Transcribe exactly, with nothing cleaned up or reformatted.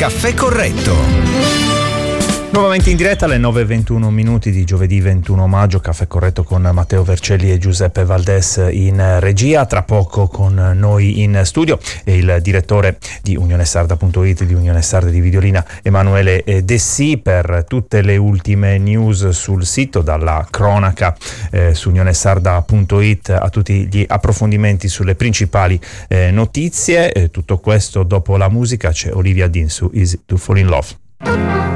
Caffè Corretto. Nuovamente in diretta alle nove e ventuno minuti di giovedì ventuno maggio, Caffè Corretto con Matteo Vercelli e Giuseppe Valdes in regia. Tra poco con noi in studio e il direttore di Unione Sarda punto it, di Unione Sarda di Videolina, Emanuele Dessì, per tutte le ultime news sul sito, dalla cronaca eh, su Unione Sarda punto it a tutti gli approfondimenti sulle principali eh, notizie. Eh, tutto questo dopo la musica c'è Olivia Dean su Easy to Fall in Love.